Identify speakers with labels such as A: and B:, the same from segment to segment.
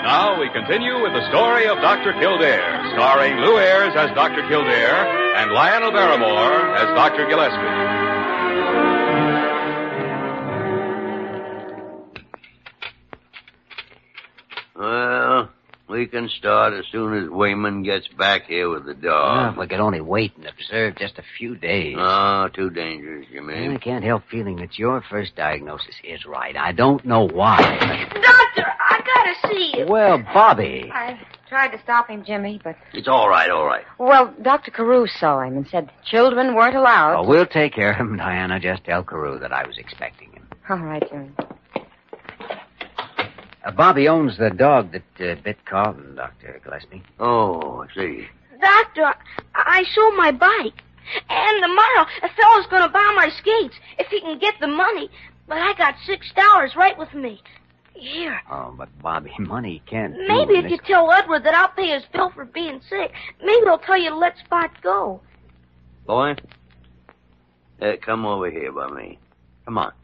A: Now we continue with the story of Dr. Kildare, starring Lou Ayres as Dr. Kildare and Lionel Barrymore as Dr. Gillespie.
B: Well, we can start as soon as Wayman gets back here with the dog.
C: If we could only wait and observe just a few days.
B: Oh, too dangerous, you mean?
C: I can't help feeling that your first diagnosis is right. I don't know why.
D: Doctor, I gotta see you.
C: Well, Bobby.
D: I tried to stop him, Jimmy, but...
B: It's all right, all right.
D: Well, Dr. Carew saw him and said children weren't allowed.
C: Oh, we'll take care of him, Diana. Just tell Carew that I was expecting him.
D: All right, Jimmy.
C: Bobby owns the dog that bit Carlton, Dr. Gillespie.
B: Oh, I see.
E: Doctor, I sold my bike. And tomorrow, a fellow's going to buy my skates if he can get the money. But I got $6 right with me. Here.
C: Oh, but Bobby, money can't do
E: Maybe if
C: this.
E: you tell Edward that I'll pay his bill for being sick, maybe he'll tell you to let Spot go.
B: Boy, come over here by me. Come on.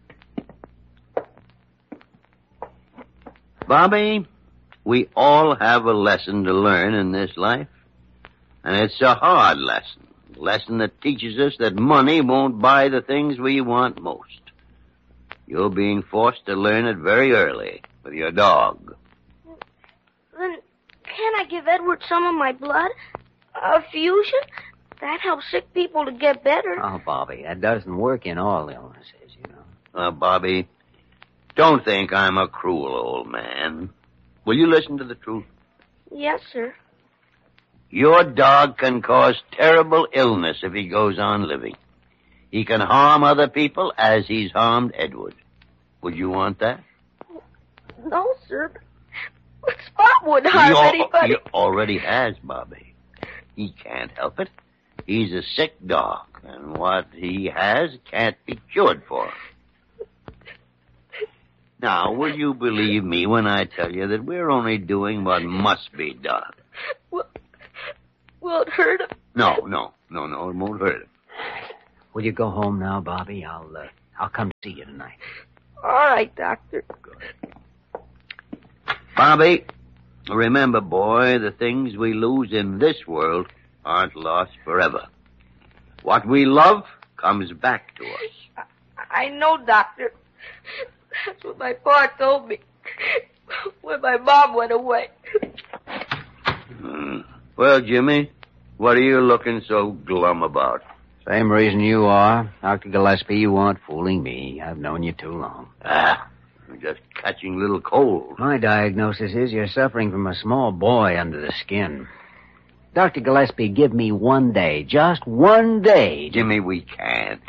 B: Bobby, we all have a lesson to learn in this life. And it's a hard lesson. A lesson that teaches us that money won't buy the things we want most. You're being forced to learn it very early with your dog.
E: Then can't I give Edward some of my blood? A fusion? That helps sick people to get better.
C: Oh, Bobby, that doesn't work in all illnesses, you know.
B: Bobby, don't think I'm a cruel old man. Will you listen to the truth?
E: Yes, sir.
B: Your dog can cause terrible illness if he goes on living. He can harm other people as he's harmed Edward. Would you want that?
E: No, sir. But Spot wouldn't harm anybody.
B: He already has, Bobby. He can't help it. He's a sick dog, and what he has can't be cured for him. Now, will you believe me when I tell you that we're only doing what must be done?
E: Will it hurt him?
B: No, it won't hurt him.
C: Will you go home now, Bobby? I'll come see you tonight.
E: All right, Doctor.
B: Good. Bobby, remember, boy, the things we lose in this world aren't lost forever. What we love comes back to us.
E: I know, Doctor. That's what my pa told me when my mom went away.
B: Well, Jimmy, what are you looking so glum about?
C: Same reason you are. Dr. Gillespie, you aren't fooling me. I've known you too long.
B: I'm just catching a little cold.
C: My diagnosis is you're suffering from a small boy under the skin. Dr. Gillespie, give me 1 day. Just 1 day.
B: Jimmy, we can't.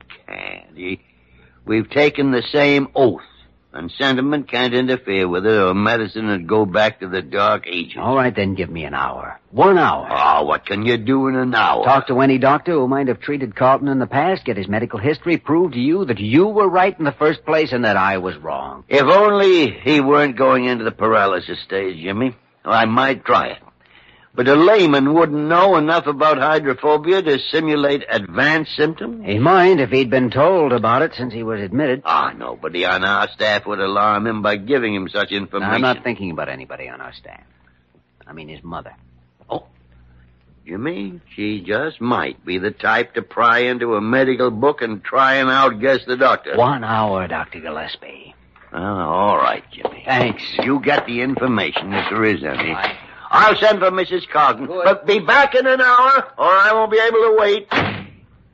B: We've taken the same oath, and sentiment can't interfere with it, or medicine would go back to the Dark Ages.
C: All right, then give me an hour. 1 hour.
B: Oh, what can you do in an hour?
C: Talk to any doctor who might have treated Carlton in the past, get his medical history, prove to you that you were right in the first place and that I was wrong.
B: If only he weren't going into the paralysis stage, Jimmy. I might try it. But a layman wouldn't know enough about hydrophobia to simulate advanced symptoms.
C: He might if he'd been told about it since he was admitted.
B: Nobody on our staff would alarm him by giving him such information.
C: I'm not thinking about anybody on our staff. I mean his mother.
B: Oh, Jimmy, she just might be the type to pry into a medical book and try and outguess the doctor.
C: 1 hour, Dr. Gillespie.
B: All right, Jimmy.
C: Thanks.
B: You get the information if there is any.
C: Right.
B: I'll send for Mrs. Carlton.
C: Good.
B: But be back in an hour, or I won't be able to wait.